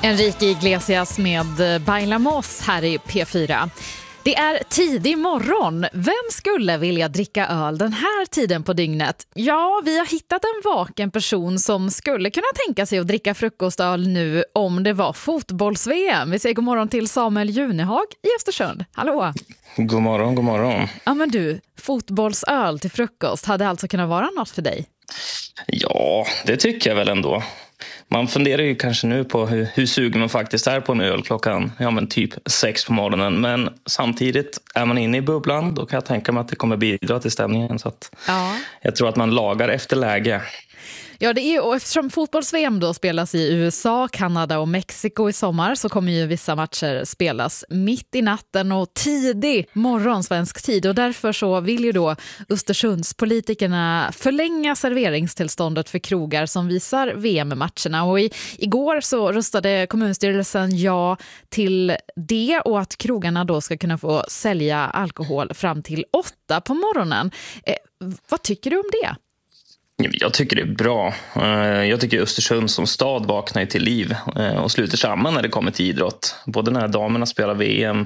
Enrique Iglesias med Bailamos här i P4. Det är tidig morgon. Vem skulle vilja dricka öl den här tiden på dygnet? Ja, vi har hittat en vaken person som skulle kunna tänka sig att dricka frukostöl nu om det var fotbolls-VM. Vi säger god morgon till Samuel Junehag i Östersund. Hallå! God morgon, god morgon. Ja, men du, fotbollsöl till frukost hade alltså kunnat vara något för dig? Ja, det tycker jag väl ändå. Man funderar ju kanske nu på hur sugen man faktiskt är på en öl klockan typ 6 på morgonen. Men samtidigt är man inne i bubblan, då kan jag tänka mig att det kommer bidra till stämningen. Så att jag tror att man lagar efter läge. Ja, det är, och eftersom fotbolls-VM då spelas i USA, Kanada och Mexiko i sommar så kommer ju vissa matcher spelas mitt i natten och tidig morgon svensk tid. Och därför så vill ju då Östersundspolitikerna förlänga serveringstillståndet för krogar som visar VM-matcherna. Och igår så röstade kommunstyrelsen ja till det och att krogarna då ska kunna få sälja alkohol fram till 8 på morgonen. Vad tycker du om det? Jag tycker det är bra. Jag tycker Östersund som stad vaknar till liv och sluter samman när det kommer till idrott. Både när damerna spelar VM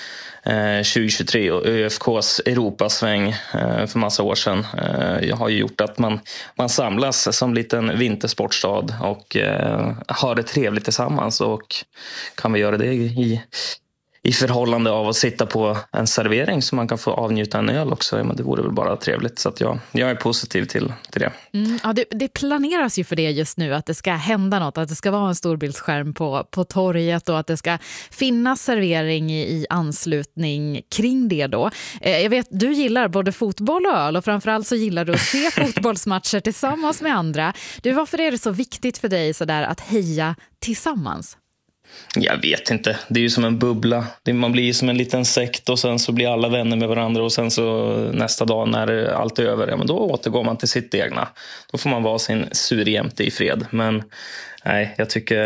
2023 och ÖFKs Europasväng för massa år sedan. Jag har ju gjort att man samlas som liten vintersportstad och har det trevligt tillsammans, och kan vi göra det i förhållande av att sitta på en servering så man kan få avnjuta en öl också. Men det vore väl bara trevligt. Så att jag är positiv till det. Ja, det planeras ju för det just nu, att det ska hända något. Att det ska vara en storbildsskärm på torget och att det ska finnas servering i anslutning kring det då. Jag vet, du gillar både fotboll och öl och framförallt så gillar du att se fotbollsmatcher tillsammans med andra. Varför är det så viktigt för dig så där att heja tillsammans? Jag vet inte. Det är ju som en bubbla. Man blir som en liten sekt och sen så blir alla vänner med varandra och sen så nästa dag när allt är över, då återgår man till sitt egna. Då får man vara sin surjämte i fred. Men nej, jag tycker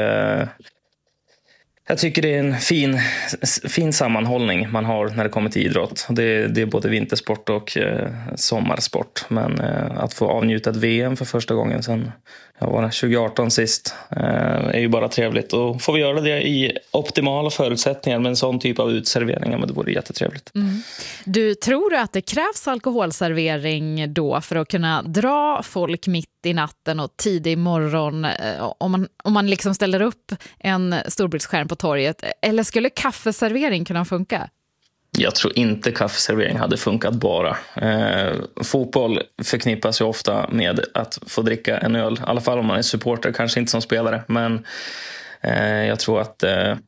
det är en fin sammanhållning man har när det kommer till idrott. Det är både vintersport och sommarsport. Men att få avnjuta ett VM för första gången sen 2018 sist är ju bara trevligt. Och får vi göra det i optimala förutsättningar med en sån typ av utserveringar, men det vore jättetrevligt. Du, tror att det krävs alkoholservering då för att kunna dra folk mitt i natten och tidig morgon om man liksom ställer upp en storbildsskärm på torget? Eller skulle kaffeservering kunna funka? Jag tror inte kaffeservering hade funkat bara. Fotboll förknippas ju ofta med att få dricka en öl. I alla fall om man är supporter, kanske inte som spelare. Men jag tror att...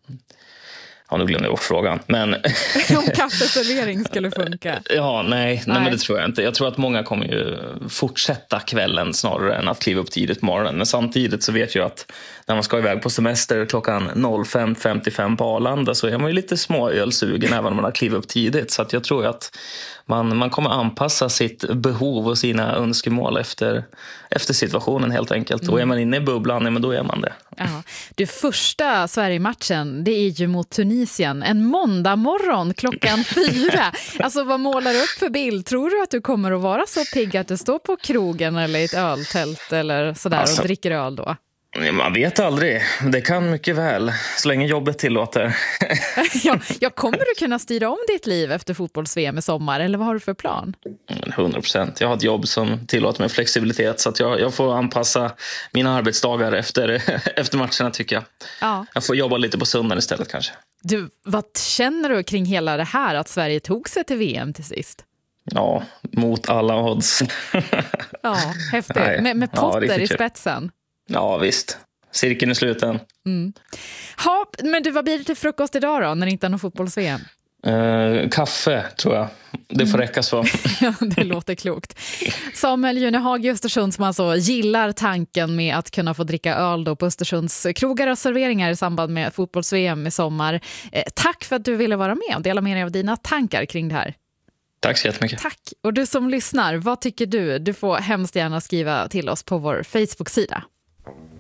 nu glömde jag bort frågan. Men om kaffeservering skulle funka? Nej, men det tror jag inte. Jag tror att många kommer ju fortsätta kvällen snarare än att kliva upp tidigt på morgonen. Men samtidigt så vet jag att när man ska iväg på semester klockan 05.55 på Arlanda så är man ju lite småölsugen även om man har klivit upp tidigt. Så att jag tror att man kommer anpassa sitt behov och sina önskemål efter situationen helt enkelt. Och är man inne i bubblan, men då är man det. Ja. Du, första Sverige-matchen, det är ju mot Tunisien. En måndag morgon klockan 4. Alltså, vad målar du upp för bild? Tror du att du kommer att vara så pigg att du står på krogen eller i ett öltält eller sådär och dricker öl då? Man vet aldrig. Det kan mycket väl, så länge jobbet tillåter. Kommer du kunna styra om ditt liv efter fotbolls-VM i sommar? Eller vad har du för plan? 100%. Jag har ett jobb som tillåter mig flexibilitet. Så att jag får anpassa mina arbetsdagar efter matcherna, tycker jag. Ja. Jag får jobba lite på söndagen istället kanske. Du, vad känner du kring hela det här att Sverige tog sig till VM till sist? Ja, mot alla odds. Ja, häftigt. Med Potter i spetsen. Ja, visst. Cirkeln är sluten. Men du, vad blir det till frukost idag då, när det inte är någon fotbolls-VM? Kaffe, tror jag. Det får räcka så. Ja, det låter klokt. Samuel Junehag i Östersund som alltså gillar tanken med att kunna få dricka öl då på Östersunds krogar och serveringar i samband med fotbolls-VM i sommar. Tack för att du ville vara med och dela med dig av dina tankar kring det här. Tack så jättemycket. Tack. Och du som lyssnar, vad tycker du? Du får hemskt gärna skriva till oss på vår Facebook-sida.